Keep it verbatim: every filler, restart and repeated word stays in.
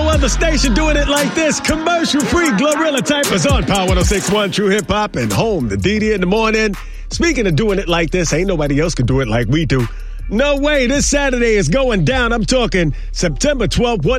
other station doing it like this. Commercial-free Glorilla Typers on Power one oh six point one True Hip Hop and home to D D in the morning. Speaking of doing it like this, ain't nobody else can do it like we do. No way, this Saturday is going down. I'm talking September twelfth,